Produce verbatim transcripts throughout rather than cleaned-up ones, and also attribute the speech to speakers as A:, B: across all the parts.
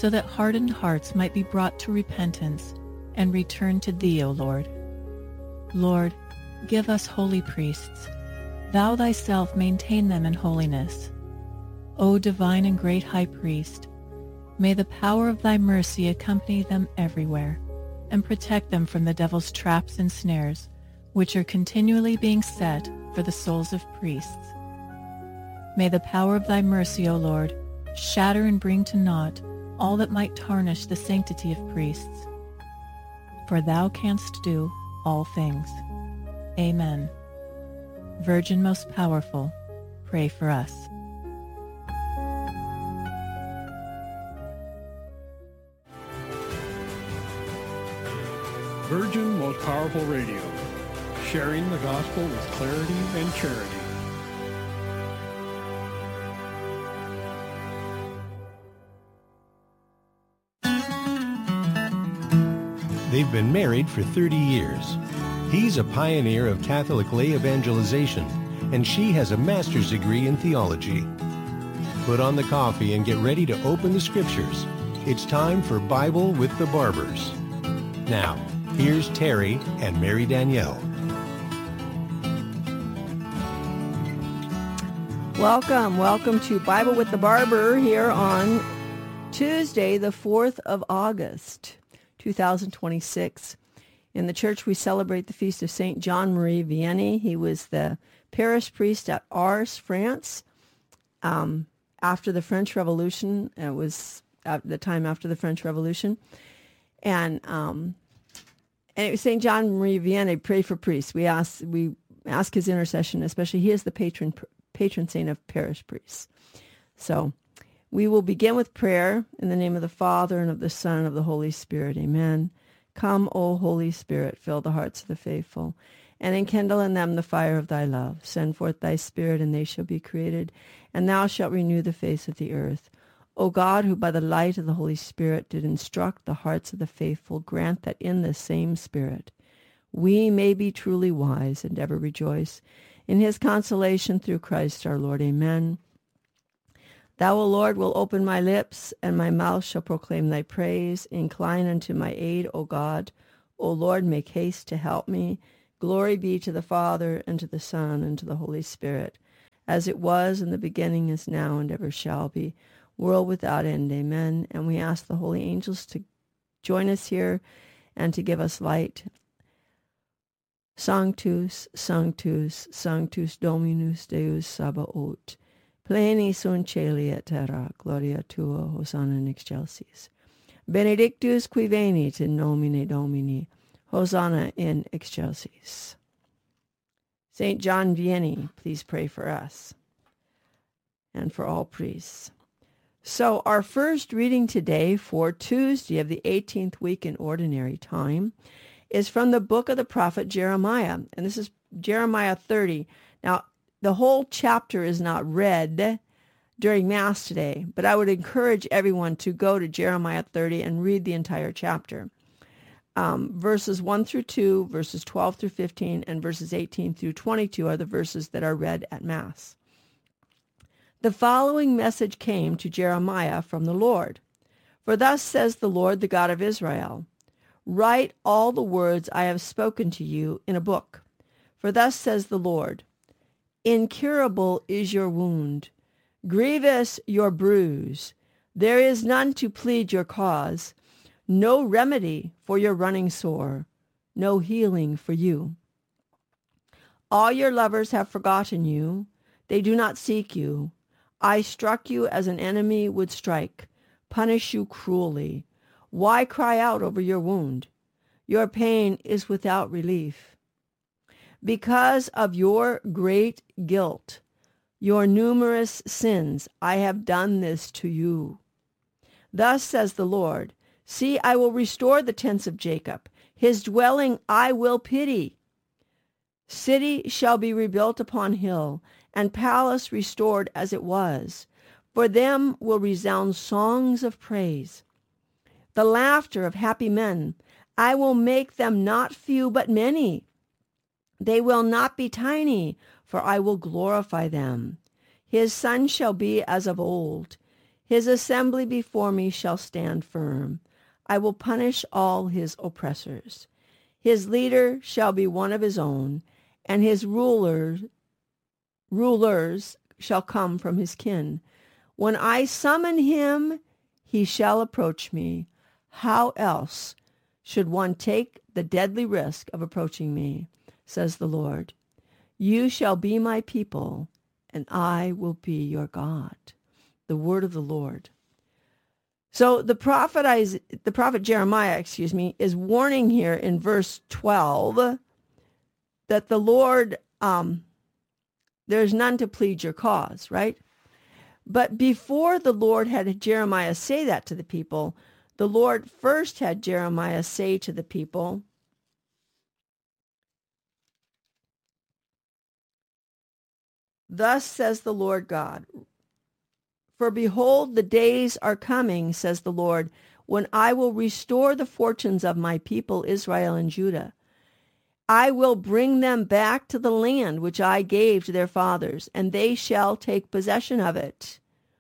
A: so that hardened hearts might be brought to repentance and return to thee, O Lord. Lord, give us holy priests. Thou thyself maintain them in holiness. O divine and great high priest, may the power of thy mercy accompany them everywhere and protect them from the devil's traps and snares, which are continually being set for the souls of priests. May the power of thy mercy, O Lord, shatter and bring to naught all that might tarnish the sanctity of priests. For thou canst do all things. Amen. Virgin most powerful, pray for us.
B: Virgin Most Powerful Radio, sharing the gospel with clarity and charity.
C: They've been married for thirty years. He's a pioneer of Catholic lay evangelization, and she has a master's degree in theology. Put on the coffee and get ready to open the scriptures. It's time for Bible with the Barbers. Now, here's Terry and Mary Danielle.
D: Welcome, welcome to Bible with the Barber here on Tuesday, the fourth of August, two thousand twenty-six. In the church, we celebrate the feast of Saint John Marie Vianney. He was the parish priest at Ars, France, um, after the French Revolution. It was at the time after the French Revolution. And um, and it was Saint John Marie Vianney, pray for priests. We ask we ask his intercession, especially he is the patron patron saint of parish priests. So we will begin with prayer in the name of the Father and of the Son and of the Holy Spirit. Amen. Come, O Holy Spirit, fill the hearts of the faithful, and enkindle in them the fire of thy love. Send forth thy Spirit, and they shall be created, and thou shalt renew the face of the earth. O God, who by the light of the Holy Spirit did instruct the hearts of the faithful, grant that in the same Spirit we may be truly wise and ever rejoice in his consolation through Christ our Lord. Amen. Thou, O Lord, will open my lips, and my mouth shall proclaim thy praise. Incline unto my aid, O God. O Lord, make haste to help me. Glory be to the Father, and to the Son, and to the Holy Spirit, as it was in the beginning, is now, and ever shall be, world without end. Amen. And we ask the holy angels to join us here and to give us light. Sanctus, Sanctus, Sanctus Dominus Deus Sabaoth. Pleni sunt caeli et terra, gloria tua, Hosanna in excelsis. Benedictus qui venit in nomine Domini, Hosanna in excelsis. Saint John Vianney, please pray for us and for all priests. So our first reading today for Tuesday of the eighteenth week in Ordinary Time is from the book of the prophet Jeremiah, and this is Jeremiah thirty. Now, the whole chapter is not read during Mass today, but I would encourage everyone to go to Jeremiah thirty and read the entire chapter. Um, verses one through two, verses twelve through fifteen, and verses eighteen through twenty-two are the verses that are read at Mass. The following message came to Jeremiah from the Lord. For thus says the Lord, the God of Israel, write all the words I have spoken to you in a book. For thus says the Lord, incurable is your wound, grievous your bruise. There is none to plead your cause, no remedy for your running sore, no healing for you. All your lovers have forgotten you. They do not seek you. I struck you as an enemy would strike, punish you cruelly. Why cry out over your wound? Your pain is without relief. Because of your great guilt, your numerous sins, I have done this to you. Thus says the Lord, see, I will restore the tents of Jacob. His dwelling I will pity. City shall be rebuilt upon hill, and palace restored as it was. For them will resound songs of praise. The laughter of happy men, I will make them not few but many. They will not be tiny, for I will glorify them. His son shall be as of old. His assembly before me shall stand firm. I will punish all his oppressors. His leader shall be one of his own, and his rulers, rulers shall come from his kin. When I summon him, he shall approach me. How else should one take the deadly risk of approaching me, says the Lord. You shall be my people, and I will be your God. The word of the Lord. So the prophet, Isaiah, the prophet Jeremiah, excuse me, is warning here in verse twelve that the Lord, um, there's none to plead your cause, right? But before the Lord had Jeremiah say that to the people, the Lord first had Jeremiah say to the people, thus says the Lord God, for behold, the days are coming, says the Lord, when I will restore the fortunes of my people Israel and Judah. I will bring them back to the land which I gave to their fathers, and they shall take possession of it.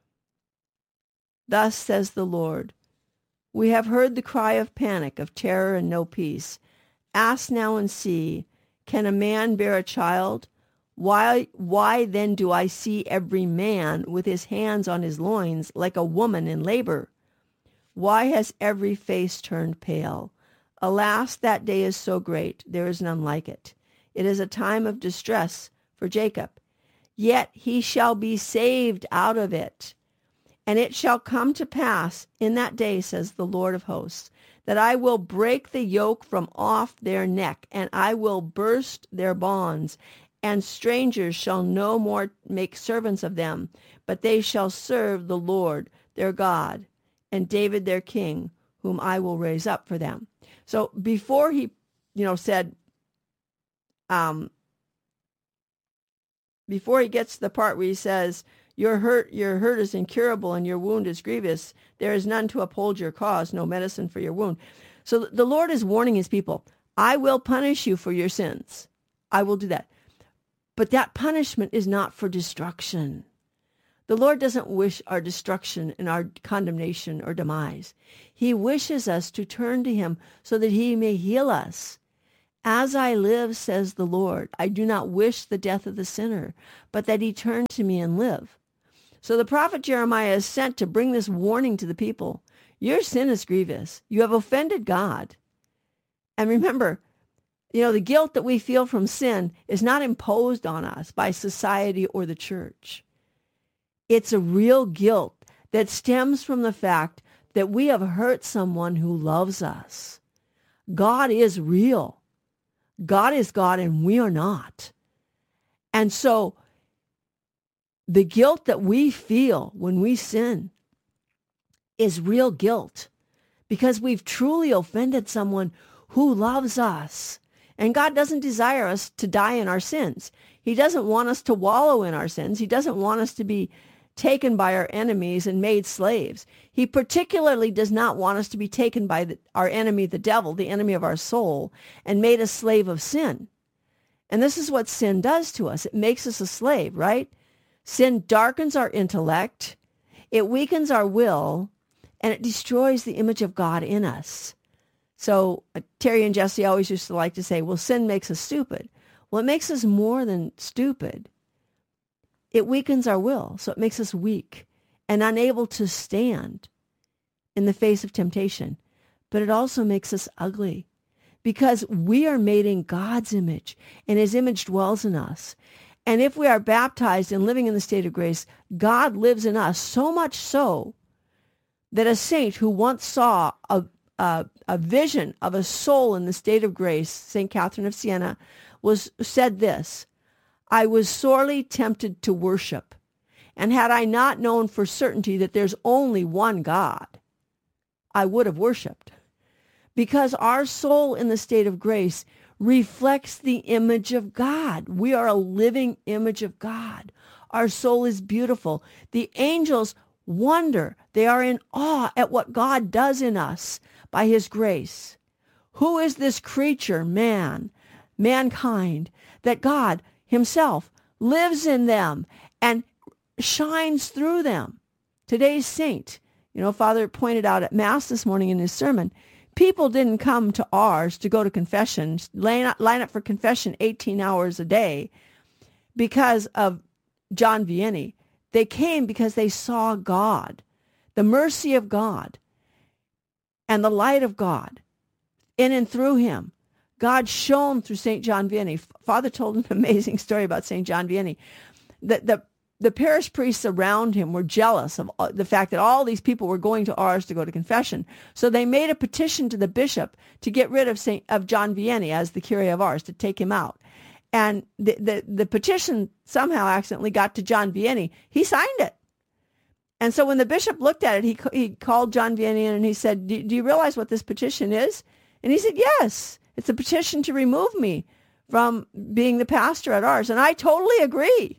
D: Thus says the Lord, we have heard the cry of panic, of terror and no peace. Ask now and see, can a man bear a child? Why, why then do I see every man with his hands on his loins like a woman in labor? Why has every face turned pale? Alas, that day is so great, there is none like it. It is a time of distress for Jacob. Yet he shall be saved out of it. And it shall come to pass in that day, says the Lord of hosts, that I will break the yoke from off their neck, and I will burst their bonds, and strangers shall no more make servants of them, but they shall serve the Lord their God, and David their king, whom I will raise up for them. So before he, you know, said, um, before he gets to the part where he says, Your hurt, your hurt is incurable, and your wound is grievous. There is none to uphold your cause, no medicine for your wound. So the Lord is warning his people, I will punish you for your sins. I will do that. But that punishment is not for destruction. The Lord doesn't wish our destruction and our condemnation or demise. He wishes us to turn to him so that he may heal us. As I live, says the Lord, I do not wish the death of the sinner, but that he turn to me and live. So the prophet Jeremiah is sent to bring this warning to the people. Your sin is grievous. You have offended God. And remember, you know, the guilt that we feel from sin is not imposed on us by society or the church. It's a real guilt that stems from the fact that we have hurt someone who loves us. God is real. God is God and we are not. And so the guilt that we feel when we sin is real guilt because we've truly offended someone who loves us. And God doesn't desire us to die in our sins. He doesn't want us to wallow in our sins. He doesn't want us to be taken by our enemies and made slaves. He particularly does not want us to be taken by the, our enemy, the devil, the enemy of our soul, and made a slave of sin. And this is what sin does to us. It makes us a slave, right? Sin darkens our intellect, it weakens our will, and it destroys the image of God in us. So uh, Terry and Jesse always used to like to say, well, sin makes us stupid. Well, it makes us more than stupid. It weakens our will, so it makes us weak and unable to stand in the face of temptation. But it also makes us ugly because we are made in God's image, and his image dwells in us. And if we are baptized and living in the state of grace, God lives in us, so much so that a saint who once saw a, a, a vision of a soul in the state of grace, Saint Catherine of Siena, was said this, I was sorely tempted to worship, and had I not known for certainty that there's only one God, I would have worshipped. Because our soul in the state of grace reflects the image of God. We are a living image of God. Our soul is beautiful. The angels wonder. They are in awe at what God does in us by his grace. Who is this creature, man, mankind, that God himself lives in them and shines through them Today's saint, you know, Father pointed out at Mass this morning in his sermon, people didn't come to ours to go to confession, line up, line up for confession eighteen hours a day because of John Vianney. They came because they saw God, the mercy of God, and the light of God in and through him. God shone through Saint John Vianney. Father told an amazing story about Saint John Vianney. The, the, the parish priests around him were jealous of the fact that all these people were going to ours to go to confession. So they made a petition to the bishop to get rid of Saint of John Vianney as the cure of ours, to take him out. And the, the, the petition somehow accidentally got to John Vianney. He signed it. And so when the bishop looked at it, he he called John Vianney in and he said, do, do you realize what this petition is? And he said, yes, it's a petition to remove me from being the pastor at ours. And I totally agree.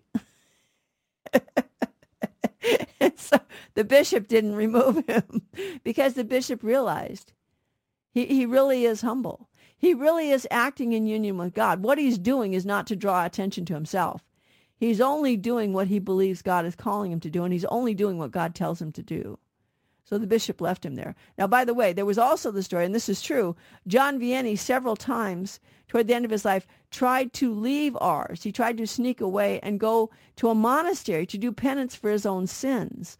D: And so the bishop didn't remove him because the bishop realized he, he really is humble. He really is acting in union with God. What he's doing is not to draw attention to himself. He's only doing what he believes God is calling him to do, and he's only doing what God tells him to do. So the bishop left him there. Now, by the way, there was also the story, and this is true, John Vianney several times toward the end of his life tried to leave ours. He tried to sneak away and go to a monastery to do penance for his own sins.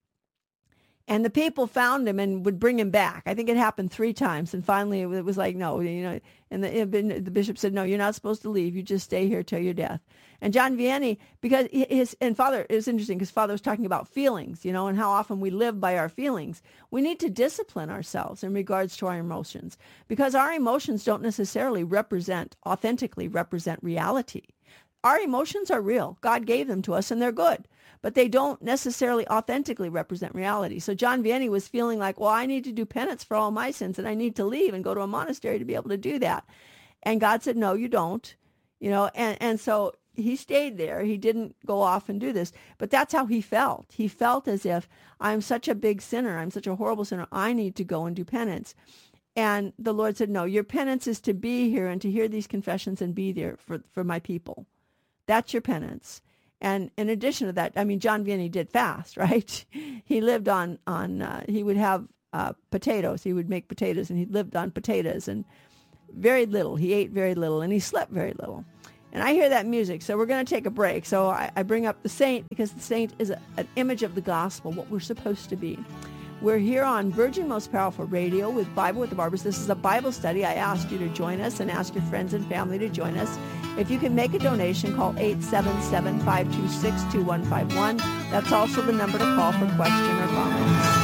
D: And the people found him and would bring him back. I think it happened three times. And finally it was like, no, you know, and the, the bishop said, no, you're not supposed to leave. You just stay here till your death. And John Vianney, because his, and Father, it was interesting because Father was talking about feelings, you know, and how often we live by our feelings. We need to discipline ourselves in regards to our emotions, because our emotions don't necessarily represent, authentically represent reality. Our emotions are real. God gave them to us and they're good, but they don't necessarily authentically represent reality. So John Vianney was feeling like, well, I need to do penance for all my sins and I need to leave and go to a monastery to be able to do that. And God said, no, you don't, you know, and, and so he stayed there. He didn't go off and do this, but that's how he felt. He felt as if I'm such a big sinner. I'm such a horrible sinner. I need to go and do penance. And the Lord said, no, your penance is to be here and to hear these confessions and be there for, for my people. That's your penance. And in addition to that, I mean, John Vianney did fast, right? He lived on, on uh, he would have uh, potatoes. He would make potatoes, and he lived on potatoes, and very little. He ate very little, and he slept very little. And I hear that music, so we're going to take a break. So I, I bring up the saint because the saint is a, an image of the gospel, what we're supposed to be. We're here on Virgin Most Powerful Radio with Bible with the Barbers. This is a Bible study. I asked you to join us and ask your friends and family to join us. If you can make a donation, call eight seven seven, five two six, two one five one. That's also the number to call for question or comments.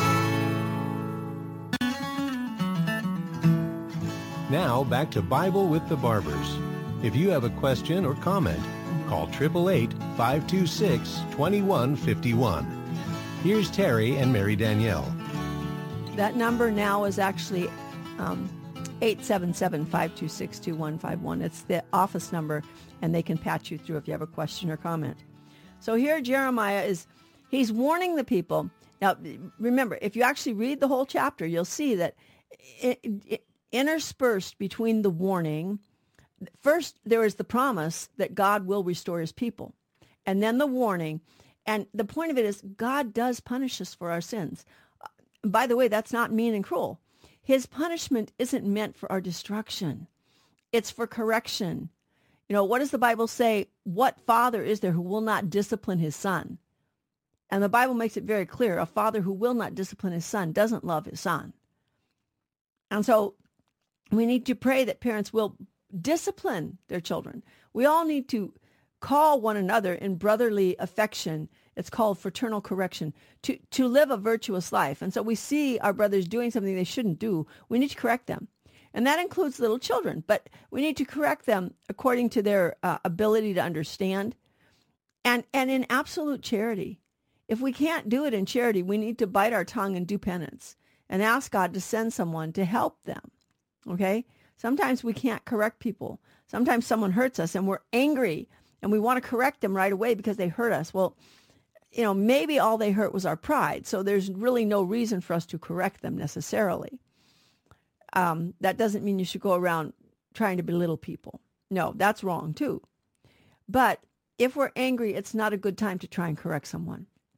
C: Now back to Bible with the Barbers. If you have a question or comment, call eight eight eight, five two six, two one five one. Here's Terry and Mary Danielle.
D: That number now is actually um, eight seven seven, five two six, two one five one. It's the office number, and they can patch you through if you have a question or comment. So here Jeremiah is, he's warning the people. Now, remember, if you actually read the whole chapter, you'll see that it, it, interspersed between the warning, first there is the promise that God will restore his people, and then the warning. And the point of it is God does punish us for our sins. By the way, that's not mean and cruel. His punishment isn't meant for our destruction. It's for correction. You know, what does the Bible say? What father is there who will not discipline his son? And the Bible makes it very clear. A father who will not discipline his son doesn't love his son. And so we need to pray that parents will discipline their children. We all need to call one another in brotherly affection. It's called fraternal correction, to, to live a virtuous life. And so we see our brothers doing something they shouldn't do. We need to correct them. And that includes little children, but we need to correct them according to their uh, ability to understand and, and in absolute charity. If we can't do it in charity, we need to bite our tongue and do penance and ask God to send someone to help them. Okay? Sometimes we can't correct people. Sometimes someone hurts us and we're angry and we want to correct them right away because they hurt us. Well, you know, maybe all they hurt was our pride. So there's really no reason for us to correct them necessarily. Um, that doesn't mean you should go around trying to belittle people. No, that's wrong too. But if we're angry, it's not a good time to try and correct someone.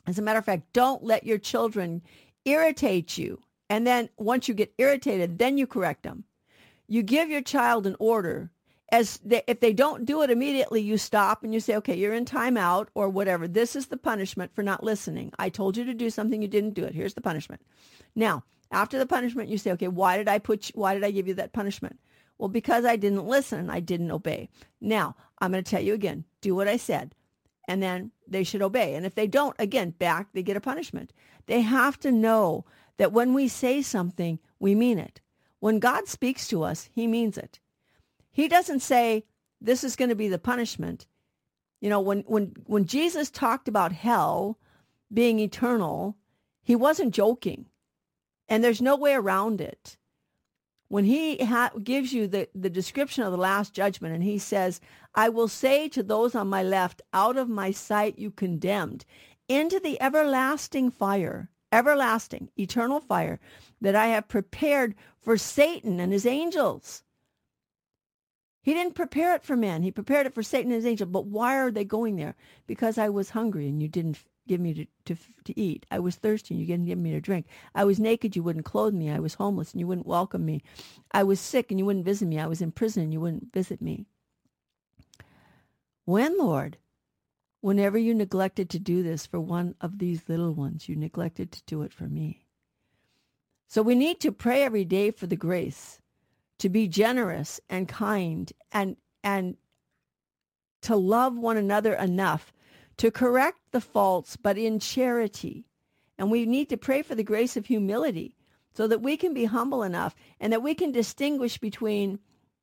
D: As a matter of fact, don't let your children irritate you. And then once you get irritated, then you correct them. You give your child an order. As they, if they don't do it immediately, you stop and you say, okay, you're in timeout or whatever. This is the punishment for not listening. I told you to do something, you didn't do it. Here's the punishment. Now, after the punishment, you say, okay, why did I put you, why did I give you that punishment? Well, because I didn't listen and I didn't obey. Now, I'm going to tell you again, do what I said. And then they should obey. And if they don't, again, back, they get a punishment. They have to know that when we say something, we mean it. When God speaks to us, he means it. He doesn't say, this is going to be the punishment. You know, when, when, when Jesus talked about hell being eternal, he wasn't joking. And there's no way around it. When he ha- gives you the, the description of the last judgment, and he says, I will say to those on my left, out of my sight you condemned, into the everlasting fire, everlasting, eternal fire, that I have prepared for Satan and his angels. He didn't prepare it for man. He prepared it for Satan and his angels. But why are they going there? Because I was hungry and you didn't give me to, to, to eat. I was thirsty and you didn't give me to drink. I was naked, you wouldn't clothe me. I was homeless and you wouldn't welcome me. I was sick and you wouldn't visit me. I was in prison and you wouldn't visit me. When, Lord, whenever you neglected to do this for one of these little ones, you neglected to do it for me. So we need to pray every day for the grace to be generous and kind and and to love one another enough to correct the faults, but in charity. And we need to pray for the grace of humility so that we can be humble enough and that we can distinguish between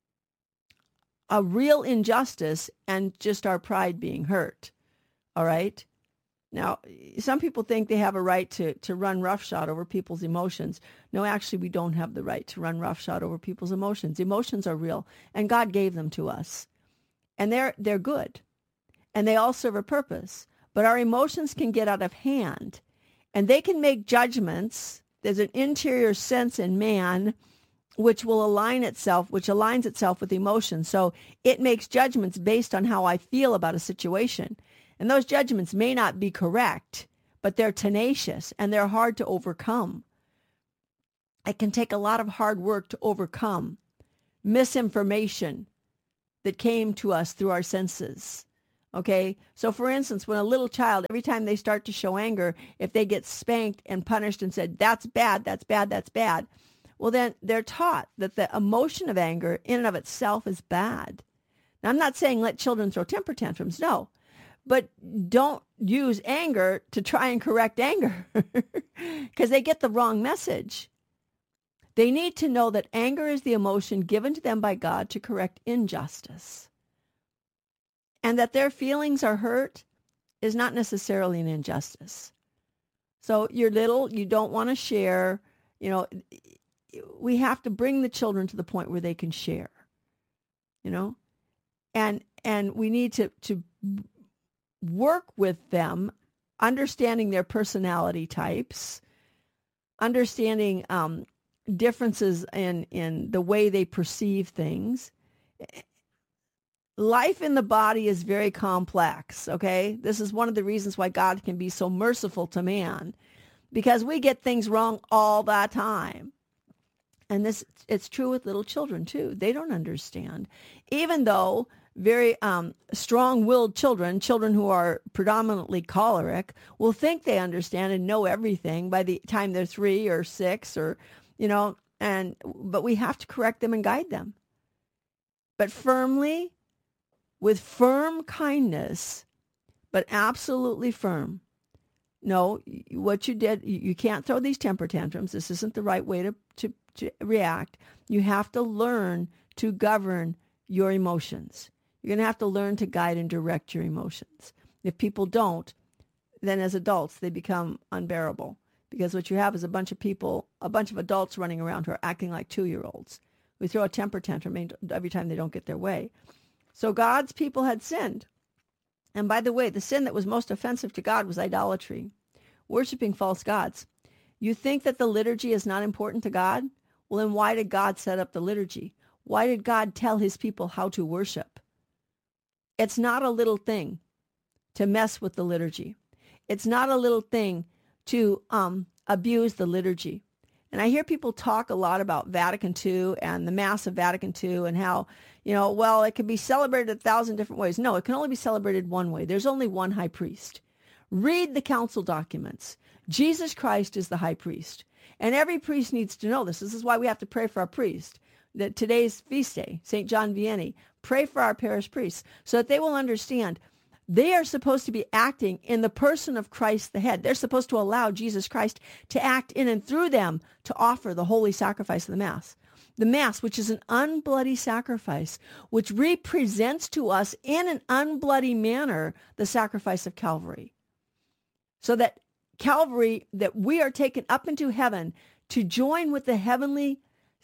D: a real injustice and just our pride being hurt. All right? Now, some people think they have a right to, to run roughshod over people's emotions. No, actually, we don't have the right to run roughshod over people's emotions. Emotions are real, and God gave them to us. And they're they're good. And they all serve a purpose. But our emotions can get out of hand. And they can make judgments. There's an interior sense in man which will align itself, which aligns itself with emotion. So it makes judgments based on how I feel about a situation. And those judgments may not be correct, but they're tenacious and they're hard to overcome. It can take a lot of hard work to overcome misinformation that came to us through our senses. Okay, so for instance, when a little child, every time they start to show anger, if they get spanked and punished and said, that's bad, that's bad, that's bad, well, then they're taught that the emotion of anger in and of itself is bad. Now, I'm not saying let children throw temper tantrums, no, but don't use anger to try and correct anger because they get the wrong message. They need to know that anger is the emotion given to them by God to correct injustice. And that their feelings are hurt is not necessarily an injustice. So you're little, you don't want to share, you know, we have to bring the children to the point where they can share, you know, and and we need to, to work with them, understanding their personality types, understanding um, differences in, in the way they perceive things. Life in the body is very complex, okay? This is one of the reasons why God can be so merciful to man, because we get things wrong all the time. And this, it's true with little children, too. They don't understand. Even though very um, strong-willed children, children who are predominantly choleric, will think they understand and know everything by the time they're three or six or, you know, and but we have to correct them and guide them. But firmly, with firm kindness, but absolutely firm. No, what you did, you can't throw these temper tantrums. This isn't the right way to, to, to react. You have to learn to govern your emotions. You're going to have to learn to guide and direct your emotions. If people don't, then as adults, they become unbearable. Because what you have is a bunch of people, a bunch of adults running around who are acting like two-year-olds. We throw a temper tantrum every time they don't get their way. So God's people had sinned. And by the way, the sin that was most offensive to God was idolatry, worshiping false gods. You think that the liturgy is not important to God? Well, then why did God set up the liturgy? Why did God tell his people how to worship? It's not a little thing to mess with the liturgy. It's not a little thing to um, abuse the liturgy. And I hear people talk a lot about Vatican Two and the Mass of Vatican Two and how, you know, well, it can be celebrated a thousand different ways. No, it can only be celebrated one way. There's only one high priest. Read the council documents. Jesus Christ is the high priest. And every priest needs to know this. This is why we have to pray for our priest. That today's feast day, Saint John Vianney, pray for our parish priests so that they will understand they are supposed to be acting in the person of Christ the head. They're supposed to allow Jesus Christ to act in and through them to offer the holy sacrifice of the Mass. The Mass, which is an unbloody sacrifice, which represents to us in an unbloody manner the sacrifice of Calvary. So that Calvary, that we are taken up into heaven to join with the heavenly,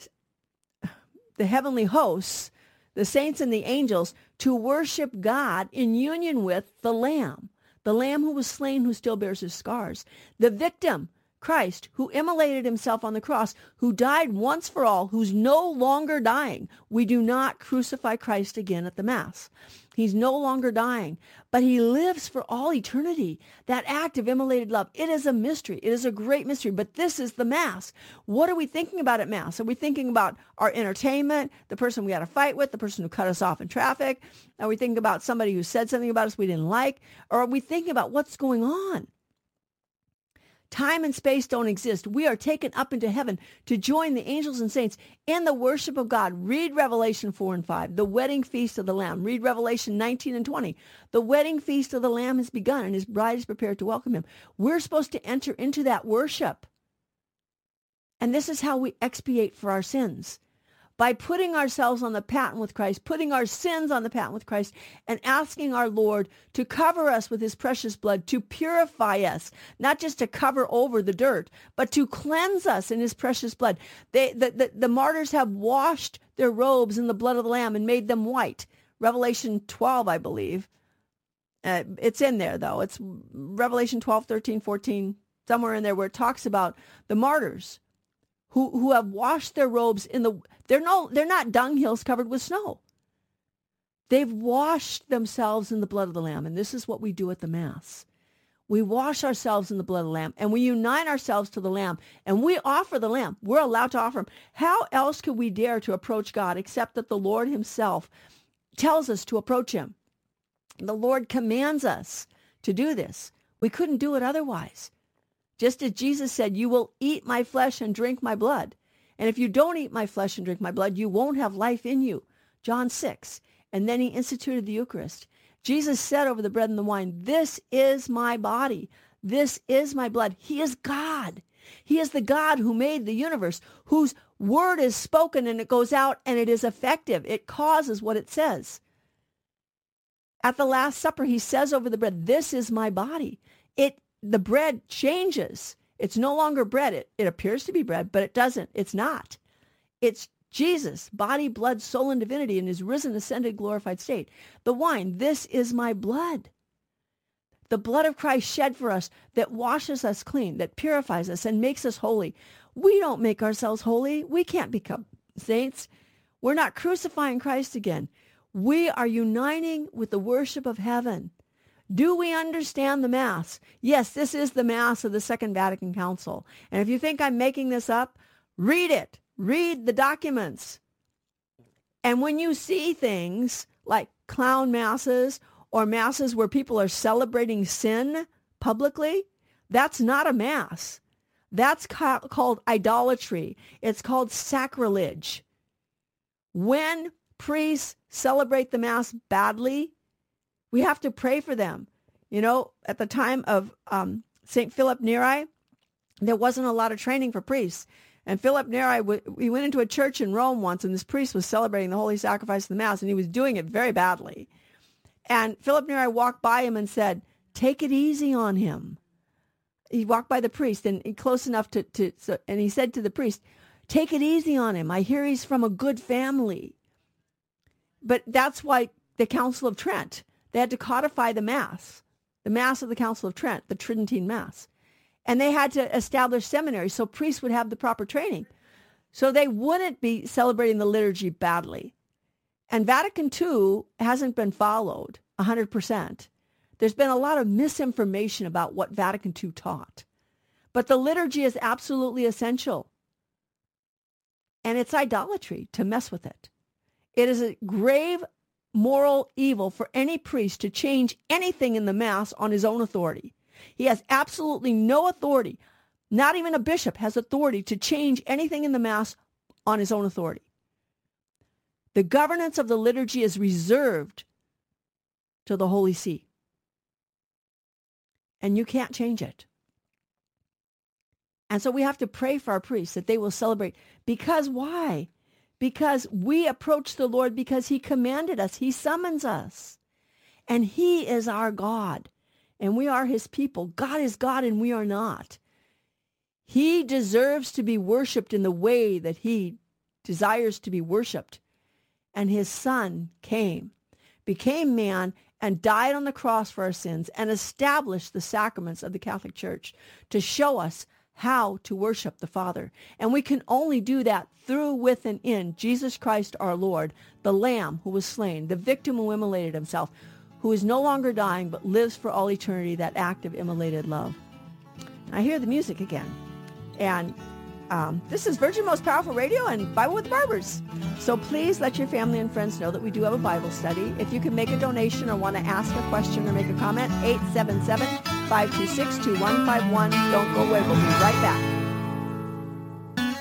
D: the heavenly hosts, the saints and the angels, to worship God in union with the Lamb, the Lamb who was slain, who still bears his scars, the victim, Christ, who immolated himself on the cross, who died once for all, who's no longer dying. We do not crucify Christ again at the Mass. He's no longer dying, but he lives for all eternity. That act of immolated love, it is a mystery. It is a great mystery, but this is the Mass. What are we thinking about at Mass? Are we thinking about our entertainment, the person we had a fight with, the person who cut us off in traffic? Are we thinking about somebody who said something about us we didn't like? Or are we thinking about what's going on? Time and space don't exist. We are taken up into heaven to join the angels and saints in the worship of God. Read Revelation four and five, the wedding feast of the Lamb. Read Revelation nineteen and twenty. The wedding feast of the Lamb has begun and his bride is prepared to welcome him. We're supposed to enter into that worship. And this is how we expiate for our sins. By putting ourselves on the patent with Christ, putting our sins on the patent with Christ, and asking our Lord to cover us with his precious blood, to purify us, not just to cover over the dirt, but to cleanse us in his precious blood. They, the, the, the martyrs have washed their robes in the blood of the Lamb and made them white. Revelation twelve, I believe. Uh, it's in there, though. It's Revelation twelve, thirteen, fourteen, somewhere in there where it talks about the martyrs who who have washed their robes in the, they're no, they're not dung hills covered with snow. They've washed themselves in the blood of the Lamb, and this is what we do at the Mass. We wash ourselves in the blood of the Lamb, and we unite ourselves to the Lamb, and we offer the Lamb. We're allowed to offer him. How else could we dare to approach God except that the Lord himself tells us to approach him? The Lord commands us to do this. We couldn't do it otherwise. Just as Jesus said, you will eat my flesh and drink my blood. And if you don't eat my flesh and drink my blood, you won't have life in you. John six. And then he instituted the Eucharist. Jesus said over the bread and the wine, this is my body. This is my blood. He is God. He is the God who made the universe, whose word is spoken and it goes out and it is effective. It causes what it says. At the Last Supper, he says over the bread, this is my body. It The bread changes. It's no longer bread. It, it appears to be bread, but it doesn't. It's not. It's Jesus, body, blood, soul, and divinity in his risen, ascended, glorified state. The wine, this is my blood. The blood of Christ shed for us that washes us clean, that purifies us and makes us holy. We don't make ourselves holy. We can't become saints. We're not crucifying Christ again. We are uniting with the worship of heaven. Do we understand the Mass? Yes, this is the Mass of the Second Vatican Council. And if you think I'm making this up, read it. Read the documents. And when you see things like clown masses or masses where people are celebrating sin publicly, that's not a Mass. That's ca- called idolatry. It's called sacrilege. When priests celebrate the Mass badly, we have to pray for them. You know, at the time of um, Saint Philip Neri, there wasn't a lot of training for priests. And Philip Neri, w- we went into a church in Rome once, and this priest was celebrating the Holy Sacrifice of the Mass, and he was doing it very badly. And Philip Neri walked by him and said, take it easy on him. He walked by the priest, and, and close enough to, to so, and he said to the priest, take it easy on him. I hear he's from a good family. But that's why the Council of Trent, they had to codify the Mass, the Mass of the Council of Trent, the Tridentine Mass. And they had to establish seminaries so priests would have the proper training. So they wouldn't be celebrating the liturgy badly. And Vatican Two hasn't been followed one hundred percent. There's been a lot of misinformation about what Vatican two taught. But the liturgy is absolutely essential. And it's idolatry to mess with it. It is a grave moral evil for any priest to change anything in the Mass on his own authority. He has absolutely no authority. Not even a bishop has authority to change anything in the Mass on his own authority. The governance of the liturgy is reserved to the Holy See. And you can't change it. And so we have to pray for our priests that they will celebrate. Because why? Because we approach the Lord because he commanded us. He summons us. And he is our God. And we are his people. God is God and we are not. He deserves to be worshipped in the way that he desires to be worshipped. And his son came, became man, and died on the cross for our sins and established the sacraments of the Catholic Church to show us how to worship the Father. And we can only do that through, with, and in Jesus Christ our Lord, the Lamb who was slain, the victim who immolated himself, who is no longer dying but lives for all eternity, that act of immolated love. I hear the music again. And um, this is Virgin Most Powerful Radio and Bible with the Barbers. So please let your family and friends know that we do have a Bible study. If you can make a donation or want to ask a question or make a comment, eight seven seven, five two six, two one five one. Don't go away. We'll be right back.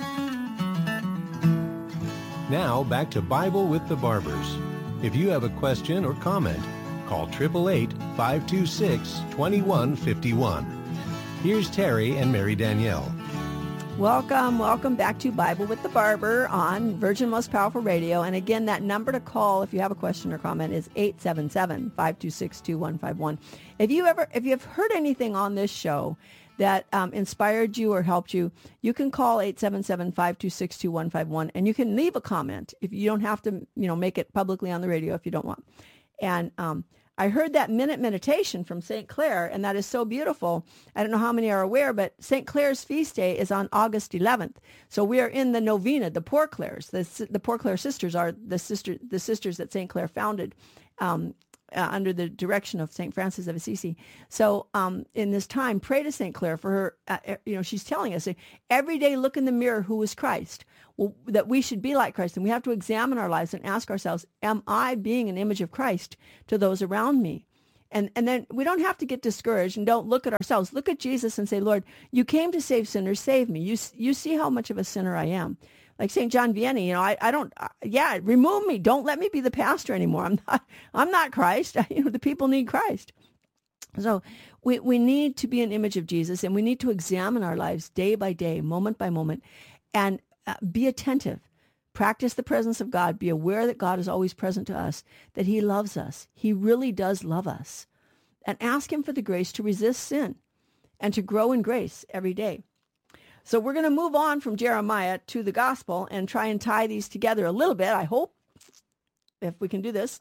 C: Now back to Bible with the Barbers. If you have a question or comment, call eight eight eight, five two six, two one five one. Here's Terry and Mary Danielle.
D: Welcome, welcome back to Bible with the Barber on Virgin Most Powerful Radio. And again, that number to call if you have a question or comment is eight seven seven, five two six, two one five one. If you ever, if you've heard anything on this show that um, inspired you or helped you, you can call eight seven seven, five two six, two one five one, and you can leave a comment. If you don't have to, you know, make it publicly on the radio if you don't want. And um, I heard that minute meditation from Saint Clare, and that is so beautiful. I don't know how many are aware, but Saint Clare's feast day is on August eleventh. So we are in the novena, the Poor Clares. The, the Poor Clare sisters are the sister, the sisters that Saint Clare founded um, uh, under the direction of Saint Francis of Assisi. So um, in this time, pray to Saint Clare for her. Uh, you know, she's telling us every day, look in the mirror, who is Christ? Well, that we should be like Christ, and we have to examine our lives and ask ourselves, am I being an image of Christ to those around me? And and then we don't have to get discouraged and don't look at ourselves. Look at Jesus and say, Lord, you came to save sinners, save me. You you see how much of a sinner I am. Like Saint John Vianney, you know, I, I don't, uh, yeah, remove me. Don't let me be the pastor anymore. I'm not, I'm not Christ. You know, the people need Christ. So we, we need to be an image of Jesus, and we need to examine our lives day by day, moment by moment, and Uh, be attentive. Practice the presence of God. Be aware that God is always present to us, that he loves us. He really does love us. And ask him for the grace to resist sin and to grow in grace every day. So we're going to move on from Jeremiah to the gospel and try and tie these together a little bit, I hope, if we can do this.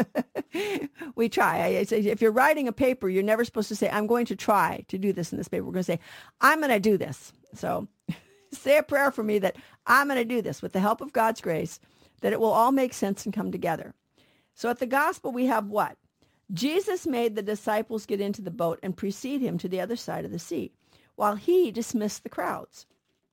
D: We try. I, I say, if you're writing a paper, you're never supposed to say, I'm going to try to do this in this paper. We're going to say, I'm going to do this. So say a prayer for me that I'm going to do this with the help of God's grace, that it will all make sense and come together. So at the gospel, we have what? Jesus made the disciples get into the boat and precede him to the other side of the sea, while he dismissed the crowds.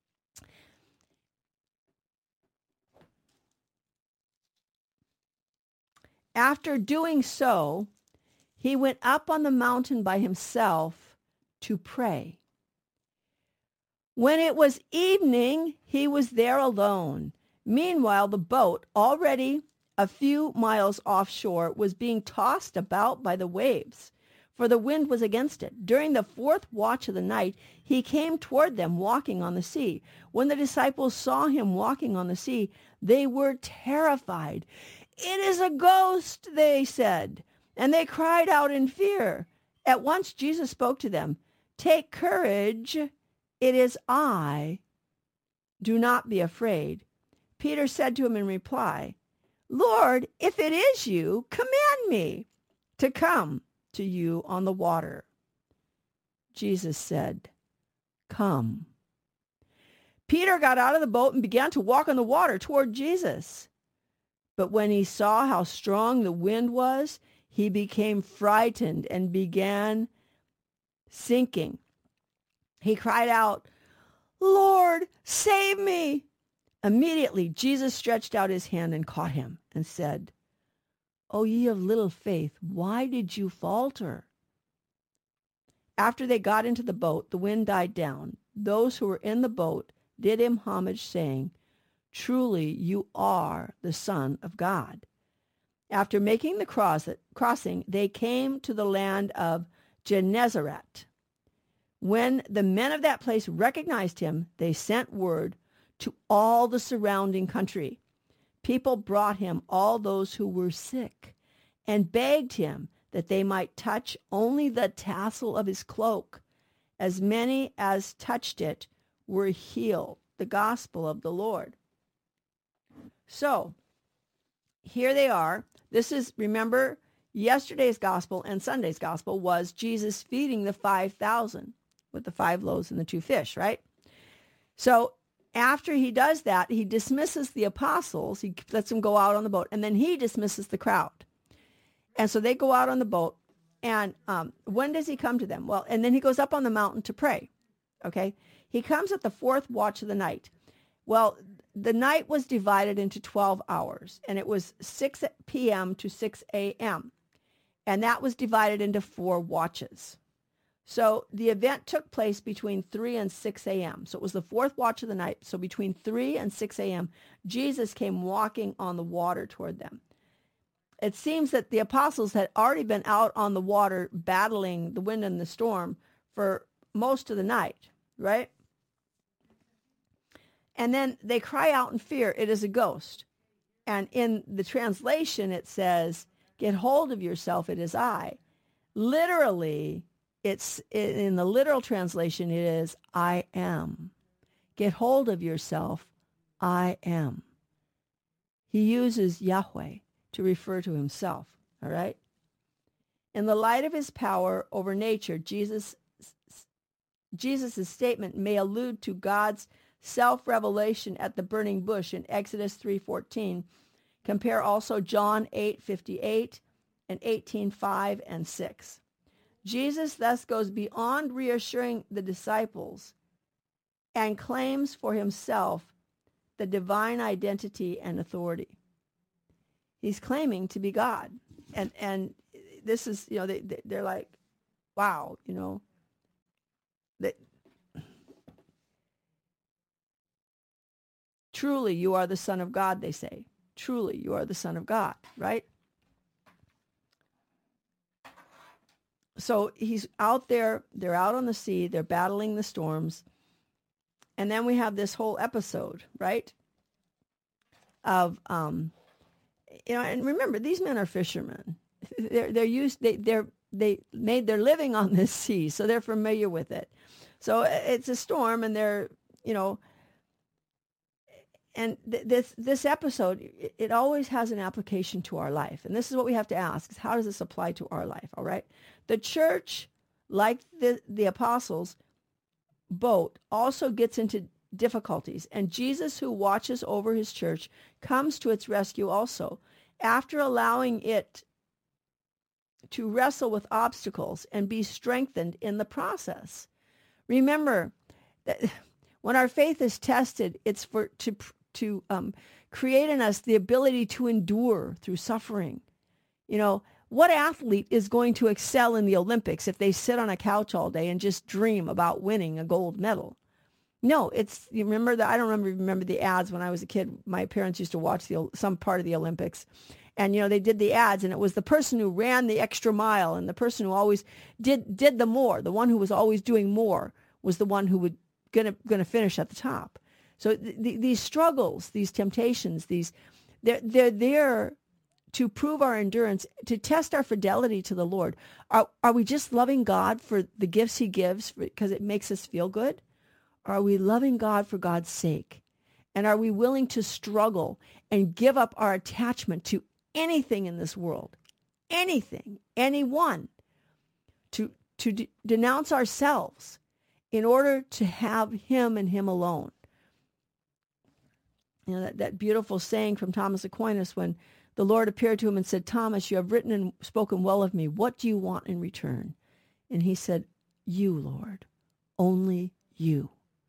D: After doing so, he went up on the mountain by himself to pray. When it was evening, he was there alone. Meanwhile, the boat, already a few miles offshore, was being tossed about by the waves, for the wind was against it. During the fourth watch of the night, he came toward them walking on the sea. When the disciples saw him walking on the sea, they were terrified. It is a ghost, they said, and they cried out in fear. At once Jesus spoke to them. Take courage, it is I. Do not be afraid. Peter said to him in reply, Lord, if it is you, command me to come to you on the water. Jesus said, come. Peter got out of the boat and began to walk on the water toward Jesus. But when he saw how strong the wind was, he became frightened and began sinking. He cried out, "Lord, save me!" Immediately, Jesus stretched out his hand and caught him and said, "O ye of little faith, why did you falter?" After they got into the boat, the wind died down. Those who were in the boat did him homage, saying, "Truly you are the Son of God." After making the cross, crossing, they came to the land of Gennesaret. When the men of that place recognized him, they sent word to all the surrounding country. People brought him all those who were sick and begged him that they might touch only the tassel of his cloak. As many as touched it were healed. The gospel of the Lord. So, here they are. This is, remember, yesterday's gospel and Sunday's gospel was Jesus feeding the five thousand with the five loaves and the two fish, right? So, after he does that, he dismisses the apostles. He lets them go out on the boat, and then he dismisses the crowd. And so they go out on the boat, and um, when does he come to them? Well, and then he goes up on the mountain to pray, okay? He comes at the fourth watch of the night. Well, the night was divided into twelve hours, and it was six p.m. to six a.m., and that was divided into four watches. So the event took place between three and six a.m. So it was the fourth watch of the night. So between three and six a.m., Jesus came walking on the water toward them. It seems that the apostles had already been out on the water battling the wind and the storm for most of the night, right? And then they cry out in fear, "It is a ghost." And in the translation, it says, "Get hold of yourself, it is I." Literally, it's in the literal translation, it is, "I am." Get hold of yourself, I am. He uses Yahweh to refer to himself, all right? In the light of his power over nature, Jesus, Jesus' statement may allude to God's self-revelation at the burning bush in Exodus three fourteen. Compare also John eight fifty-eight and eighteen five and six. Jesus thus goes beyond reassuring the disciples and claims for himself the divine identity and authority. He's claiming to be God. And and this is, you know, they, they're like, wow, you know. That truly you are the Son of God, they say. Truly you are the Son of God, right? So he's out there, they're out on the sea, they're battling the storms. And then we have this whole episode, right? Of, um, you know, and remember, these men are fishermen. They're, they're used, they, they're, they made their living on this sea, so they're familiar with it. So it's a storm, and they're, you know, and th- this this episode, it, it always has an application to our life. And this is what we have to ask, is how does this apply to our life, all right? The church, like the, the apostles' boat, also gets into difficulties. And Jesus, who watches over his church, comes to its rescue also, after allowing it to wrestle with obstacles and be strengthened in the process. Remember that when our faith is tested, it's for to to um, create in us the ability to endure through suffering. You know, what athlete is going to excel in the Olympics if they sit on a couch all day and just dream about winning a gold medal? No, it's, you remember that, I don't remember remember the ads when I was a kid. My parents used to watch the some part of the Olympics. And, you know, they did the ads, and it was the person who ran the extra mile, and the person who always did did the more, the one who was always doing more, was the one who would gonna gonna finish at the top. So th- th- these struggles, these temptations, these they're they're there to prove our endurance, to test our fidelity to the Lord. Are are we just loving God for the gifts he gives because it makes us feel good? Or are we loving God for God's sake? And are we willing to struggle and give up our attachment to anything in this world, anything, anyone, to to de- denounce ourselves in order to have him and him alone? You know, that, that beautiful saying from Thomas Aquinas, when The Lord appeared to him and said, Thomas, you have written and spoken well of me. What do you want in return? And he said, you, Lord, only you.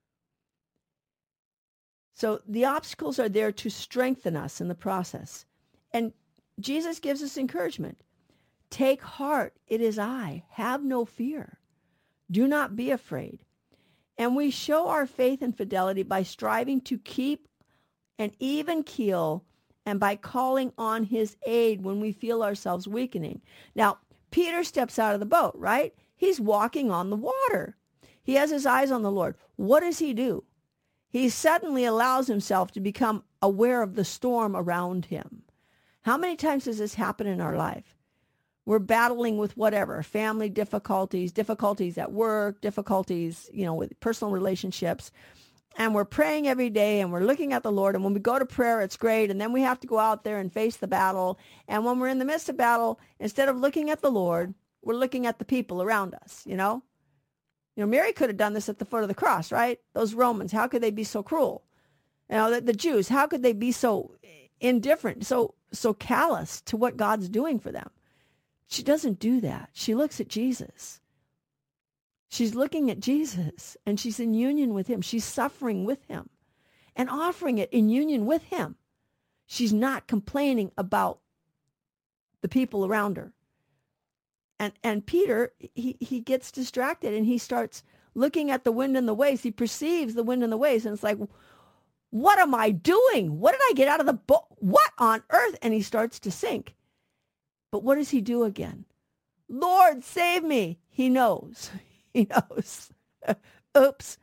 D: So the obstacles are there to strengthen us in the process. And Jesus gives us encouragement. Take heart, it is I. Have no fear. Do not be afraid. And we show our faith and fidelity by striving to keep an even keel and by calling on his aid when we feel ourselves weakening. Now, Peter steps out of the boat, right? He's walking on the water. He has his eyes on the Lord. What does he do? He suddenly allows himself to become aware of the storm around him. How many times does this happen in our life? We're battling with whatever, family difficulties, difficulties at work, difficulties, you know, with personal relationships. And we're praying every day and we're looking at the Lord. And when we go to prayer, it's great. And then we have to go out there and face the battle. And when we're in the midst of battle, instead of looking at the Lord, we're looking at the people around us, you know? You know, Mary could have done this at the foot of the cross, right? Those Romans, how could they be so cruel? You know, the, the Jews, how could they be so indifferent, so so callous to what God's doing for them? She doesn't do that. She looks at Jesus. She's looking at Jesus, and she's in union with him. She's suffering with him and offering it in union with him. She's not complaining about the people around her. And and Peter, he, he gets distracted, and he starts looking at the wind and the waves. He perceives the wind and the waves, and it's like, what am I doing? What did I get out of the boat? What on earth? And he starts to sink. But what does he do again? Lord, save me. He knows. He knows. Oops.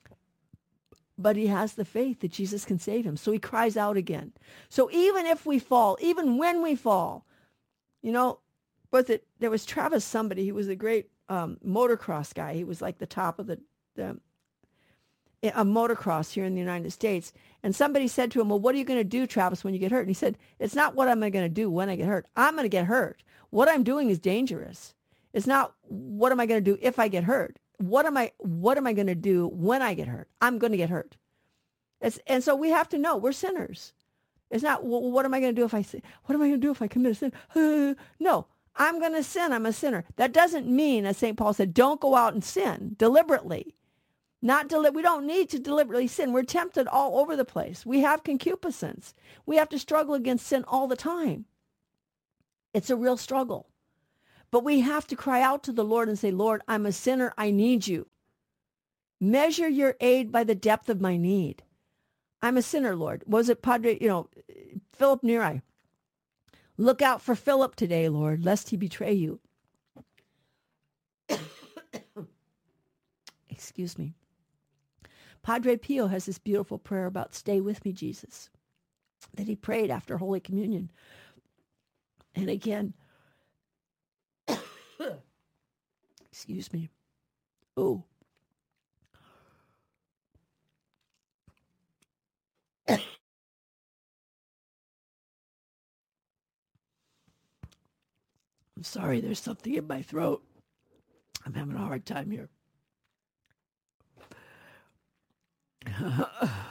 D: But he has the faith that Jesus can save him. So he cries out again. So even if we fall, even when we fall, you know, was it, there was Travis somebody, he was a great um, motocross guy. He was like the top of the, the a motocross here in the United States. And somebody said to him, well, what are you going to do, Travis, when you get hurt? And he said, it's not what I'm going to do when I get hurt. I'm going to get hurt. What I'm doing is dangerous. It's not what am I going to do if I get hurt. What am I what am I going to do when I get hurt? I'm going to get hurt. It's, and so we have to know we're sinners. It's not, well, what am I going to do if I sin? What am I going to do if I commit a sin? Uh, no, I'm going to sin. I'm a sinner. That doesn't mean, as Saint Paul said, don't go out and sin deliberately. Not deli- we don't need to deliberately sin. We're tempted all over the place. We have concupiscence. We have to struggle against sin all the time. It's a real struggle. But we have to cry out to the Lord and say, Lord, I'm a sinner. I need you. Measure your aid by the depth of my need. I'm a sinner, Lord. Was it Padre, you know, Philip Neri? Look out for Philip today, Lord, lest he betray you. Excuse me. Padre Pio has this beautiful prayer about stay with me, Jesus, that he prayed after Holy Communion. And again, excuse me. Oh. I'm sorry, there's something in my throat. I'm having a hard time here.